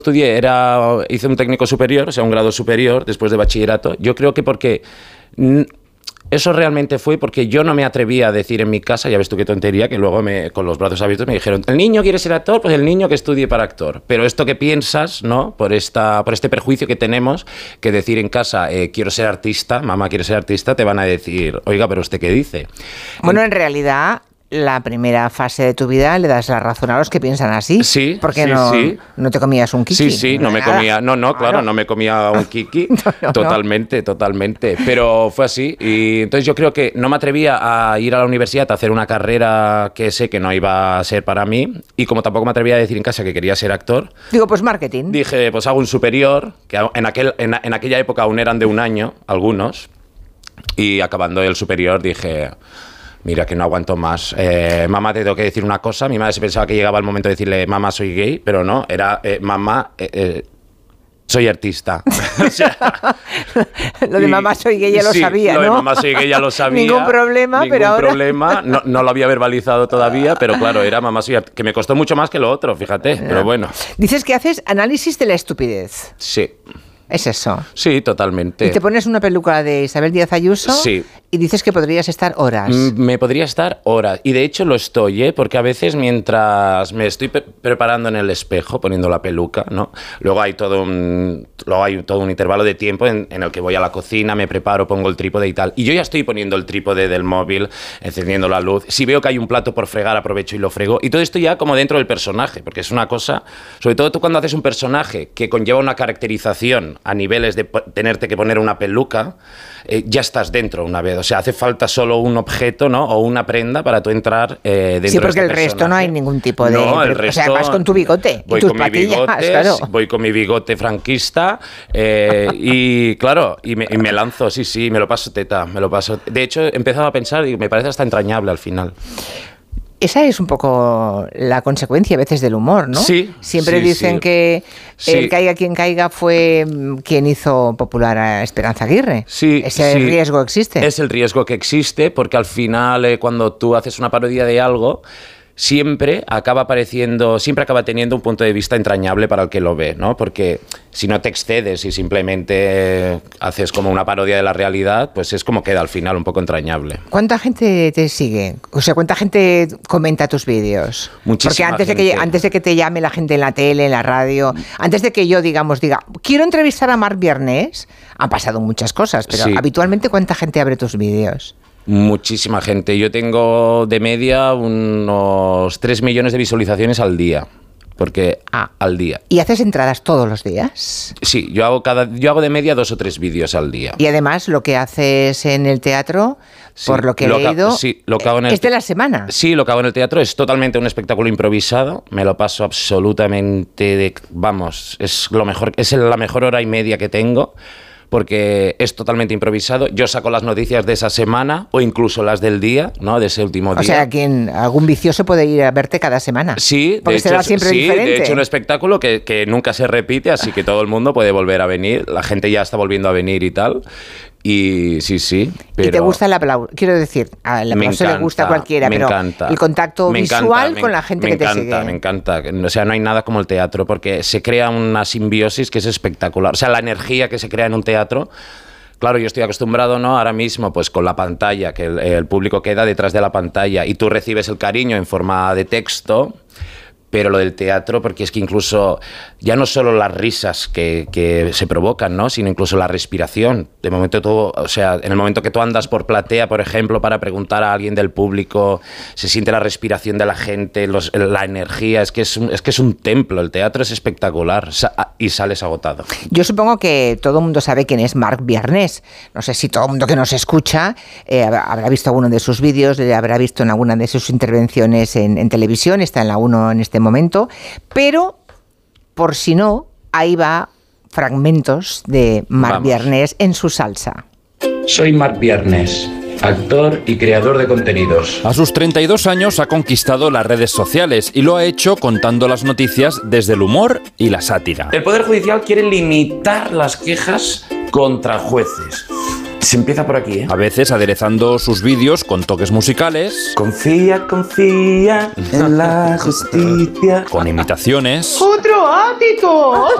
estudié, hice un técnico superior, o sea, un grado superior después de bachillerato. Yo creo que porque... Eso realmente fue porque yo no me atrevía a decir en mi casa, ya ves tú qué tontería, que luego con los brazos abiertos me dijeron, ¿el niño quiere ser actor? Pues el niño que estudie para actor. Pero esto que piensas, ¿no? Por este perjuicio que tenemos, que decir en casa, quiero ser artista, mamá quiere ser artista, te van a decir, oiga, pero ¿usted qué dice? Bueno, en realidad... La primera fase de tu vida le das la razón a los que piensan así. Sí. Porque no te comías un kiki. Sí, no me comía. Claro, no me comía un kiki. Totalmente. Pero fue así. Y entonces yo creo que no me atrevía a ir a la universidad a hacer una carrera que sé que no iba a ser para mí. Y como tampoco me atrevía a decir en casa que quería ser actor. Digo, pues marketing. Dije, pues hago un superior, que en aquella época aún eran de un año, algunos. Y acabando el superior dije... Mira, que no aguanto más. Mamá, te tengo que decir una cosa. Mi madre se pensaba que llegaba el momento de decirle, mamá, soy gay, pero no, era, mamá, soy artista. O sea, lo de mamá soy gay ya lo sabía, ¿no? Lo de mamá soy gay ya lo sabía. Ningún problema, pero ahora... problema. No lo había verbalizado todavía, pero claro, era mamá soy artista. Que me costó mucho más que lo otro, fíjate, pero bueno. Dices que haces análisis de la estupidez. Sí. ¿Es eso? Sí, totalmente. ¿Y te pones una peluca de Isabel Díaz Ayuso? Sí. Y dices que podrías estar horas. Me podría estar horas. Y de hecho lo estoy, porque a veces mientras me estoy preparando en el espejo, poniendo la peluca, ¿no? Luego hay todo un intervalo de tiempo en el que voy a la cocina, me preparo, pongo el trípode y tal. Y yo ya estoy poniendo el trípode del móvil, encendiendo la luz. Si veo que hay un plato por fregar, aprovecho y lo frego. Y todo esto ya como dentro del personaje, porque es una cosa... Sobre todo tú cuando haces un personaje que conlleva una caracterización a niveles de tenerte que poner una peluca, ya estás dentro una vez. O sea, hace falta solo un objeto, ¿no? O una prenda para tú entrar dentro. Sí, porque de el resto no hay ningún tipo de... No, el resto... O sea, vas con tu bigote y tus patillas, claro. Voy con mi bigote franquista y claro, y me lanzo, sí, me lo paso teta, me lo paso... De hecho, he empezado a pensar y me parece hasta entrañable al final. Esa es un poco la consecuencia a veces del humor, ¿no? Sí. Siempre dicen que el caiga quien caiga fue quien hizo popular a Esperanza Aguirre. Sí. Ese riesgo existe. Es el riesgo que existe porque al final cuando tú haces una parodia de algo... siempre acaba teniendo un punto de vista entrañable para el que lo ve, ¿no? Porque si no te excedes y simplemente haces como una parodia de la realidad, pues es como queda al final un poco entrañable. ¿Cuánta gente te sigue? O sea, ¿cuánta gente comenta tus vídeos? Muchísima Porque gente. antes de que te llame la gente en la tele, en la radio, antes de que yo, diga, quiero entrevistar a Marc Biernés, han pasado muchas cosas, pero habitualmente, ¿cuánta gente abre tus vídeos? Muchísima gente. Yo tengo de media unos 3 millones de visualizaciones al día. Al día. ¿Y haces entradas todos los días? Sí, yo hago de media 2 o 3 vídeos al día. Y además lo que haces en el teatro, por lo que he leído, es de la semana. Sí, lo que hago en el teatro es totalmente un espectáculo improvisado. Me lo paso absolutamente es la mejor hora y media que tengo. Porque es totalmente improvisado. Yo saco las noticias de esa semana o incluso las del día, ¿no? De ese último día. O sea, algún vicioso puede ir a verte cada semana. Sí, porque será siempre diferente. De hecho, un espectáculo que nunca se repite, así que todo el mundo puede volver a venir. La gente ya está volviendo a venir y tal. Y sí. Pero ¿y te gusta el aplauso? Quiero decir, al aplauso le gusta a cualquiera, pero el contacto visual con la gente que te sigue. Me encanta. O sea, no hay nada como el teatro, porque se crea una simbiosis que es espectacular. O sea, la energía que se crea en un teatro... Claro, yo estoy acostumbrado, ¿no? Ahora mismo, pues con la pantalla, que el público queda detrás de la pantalla y tú recibes el cariño en forma de texto... Pero lo del teatro, porque es que incluso ya no solo las risas que se provocan, ¿no? Sino incluso la respiración. En el momento que tú andas por platea, por ejemplo, para preguntar a alguien del público, se siente la respiración de la gente, la energía, es que es un templo, el teatro es espectacular y sales agotado. Yo supongo que todo el mundo sabe quién es Marc Biernés. No sé si todo el mundo que nos escucha habrá visto alguno de sus vídeos, le habrá visto en alguna de sus intervenciones en televisión, está en la 1 en este momento, pero por si no, ahí va fragmentos de Marc Biernés en su salsa. Soy Marc Biernés, actor y creador de contenidos. A sus 32 años ha conquistado las redes sociales y lo ha hecho contando las noticias desde el humor y la sátira. El Poder Judicial quiere limitar las quejas contra jueces. Se empieza por aquí, ¿eh? A veces aderezando sus vídeos con toques musicales, Confía, confía en la justicia. con imitaciones. ¡Otro ático!